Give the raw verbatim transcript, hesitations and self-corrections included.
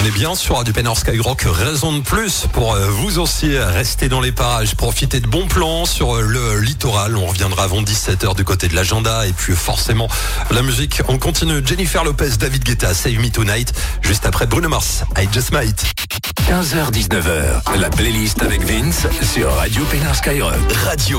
On est bien sur Radio Pénard Skyrock, raison de plus pour vous aussi rester dans les parages, profiter de bons plans sur le littoral. On reviendra avant dix-sept heures du côté de l'agenda et puis forcément la musique. On continue. Jennifer Lopez, David Guetta, Save Me Tonight. Juste après Bruno Mars, I Just Might. quinze heures dix-neuf heures, la playlist avec Vince sur Radio Pénard Skyrock. Radio